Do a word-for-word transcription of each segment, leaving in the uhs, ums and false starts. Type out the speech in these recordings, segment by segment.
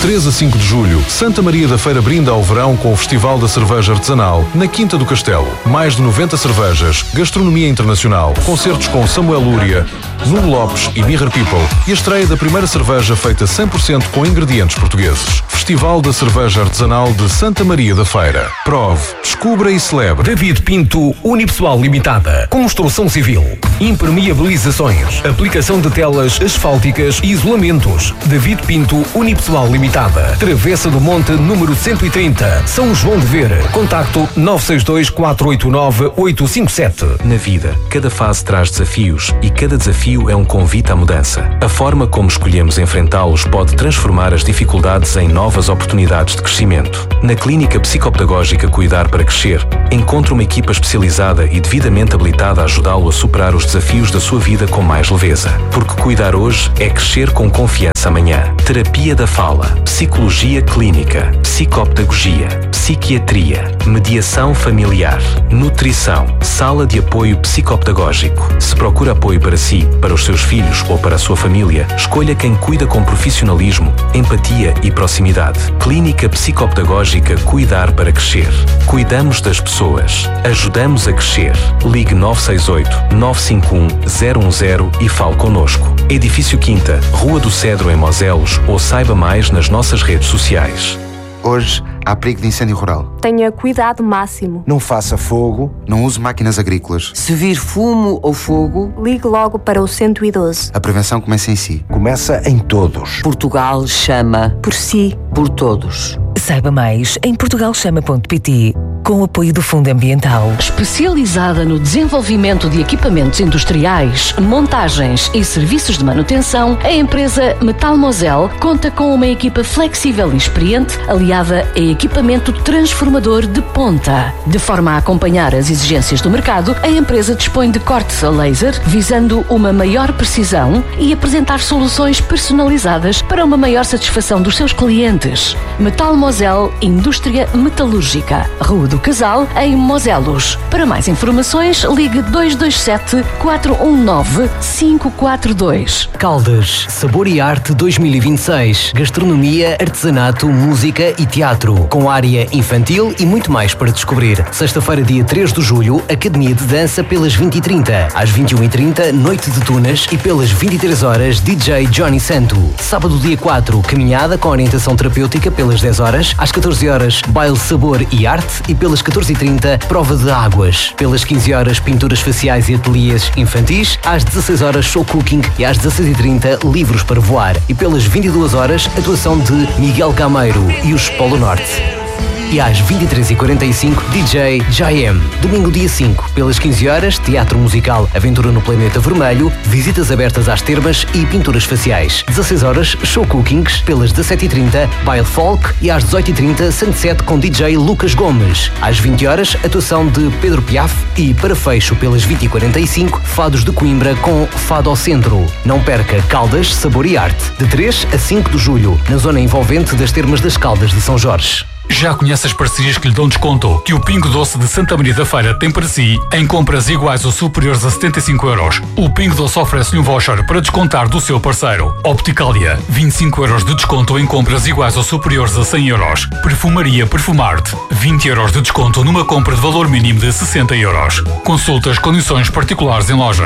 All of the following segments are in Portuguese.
três a cinco de julho, Santa Maria da Feira brinda ao verão com o Festival da Cerveja Artesanal na Quinta do Castelo. Mais de noventa cervejas, gastronomia internacional, concertos com Samuel Lúria, Nuno Lopes e Mirror People e a estreia da primeira cerveja feita cem por cento com ingredientes portugueses. Festival da Cerveja Artesanal de Santa Maria da Feira. Prove, descubra e celebre. David Pinto Unipessoal Limitada. Construção civil. Impermeabilizações. Aplicação de telas asfálticas e isolamentos. David Pinto Unipessoal Limitada. Travessa do Monte, número cento e trinta. São João de Ver. Contacto nove seis dois, quatro oito nove, oito cinco sete. Na vida, cada fase traz desafios e cada desafio é um convite à mudança. A forma como escolhemos enfrentá-los pode transformar as dificuldades em novas oportunidades de crescimento. Na Clínica Psicopedagógica Cuidar para Crescer, encontre uma equipa especializada e devidamente habilitada a ajudá-lo a superar os desafios da sua vida com mais leveza. Porque cuidar hoje é crescer com confiança amanhã. Terapia da fala, psicologia clínica, psicopedagogia, psiquiatria, mediação familiar, nutrição, sala de apoio psicopedagógico. Se procura apoio para si, para os seus filhos ou para a sua família, escolha quem cuida com profissionalismo, empatia e proximidade. Clínica Psicopedagógica Cuidar para Crescer. Cuidamos das pessoas. Ajudamos a crescer. Ligue nove seis oito, nove cinco um, zero um zero e fale connosco. Edifício Quinta, Rua do Cedro em Moselos, ou saiba mais nas nossas redes sociais. Hoje há perigo de incêndio rural. Tenha cuidado máximo. Não faça fogo. Não use máquinas agrícolas. Se vir fumo ou fogo, ligue logo para o cento e doze. A prevenção começa em si. Começa em todos. Portugal chama por si, por todos. Saiba mais em portugal chama ponto pt, com o apoio do Fundo Ambiental. Especializada no desenvolvimento de equipamentos industriais, montagens e serviços de manutenção, a empresa Metal Mosel conta com uma equipa flexível e experiente, aliada a equipamento transformador de ponta. De forma a acompanhar as exigências do mercado, a empresa dispõe de cortes a laser, visando uma maior precisão e apresentar soluções personalizadas para uma maior satisfação dos seus clientes. Metal Mosel Indústria Metalúrgica, Rua do Casal, em Moselos. Para mais informações, ligue dois dois sete, quatro um nove, cinco quatro dois. Caldas, Sabor e Arte dois mil e vinte e seis. Gastronomia, artesanato, música e teatro. Com área infantil e muito mais para descobrir. Sexta-feira, dia três de julho, Academia de Dança pelas vinte e trinta. Às vinte e uma e trinta, Noite de Tunas e pelas vinte e três horas, D J Johnny Santo. Sábado, dia quatro, Caminhada com orientação terapêutica pelas dez horas. Às catorze horas, Baile, Sabor e Arte e pelas catorze e trinta, Prova de Águas. Pelas quinze horas, Pinturas Faciais e Ateliês Infantis. Às dezasseis horas, Show Cooking e às dezasseis e trinta, Livros para Voar. E pelas vinte e duas horas, atuação de Miguel Cameiro e os Polo Norte. E às vinte e três e quarenta e cinco, D J J M. Domingo, dia cinco, pelas quinze horas, Teatro Musical Aventura no Planeta Vermelho, visitas abertas às termas e pinturas faciais. dezasseis horas, Show Cookings, pelas dezassete e trinta, Baile Folk e às dezoito e trinta, Sunset com D J Lucas Gomes. Às vinte horas, atuação de Pedro Piaf e, para fecho, pelas vinte e quarenta e cinco, Fados de Coimbra com Fado ao Centro. Não perca Caldas, Sabor e Arte, de três a cinco de julho, na zona envolvente das Termas das Caldas de São Jorge. Já conhece as parcerias que lhe dão desconto que o Pingo Doce de Santa Maria da Feira tem para si em compras iguais ou superiores a setenta e cinco euros. O Pingo Doce oferece-lhe um voucher para descontar do seu parceiro. Opticalia, vinte e cinco euros de desconto em compras iguais ou superiores a cem euros. Perfumaria Perfumarte, vinte euros de desconto numa compra de valor mínimo de sessenta euros. Consulte as condições particulares em loja.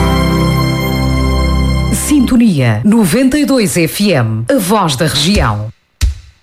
Sintonia noventa e dois F M, a voz da região.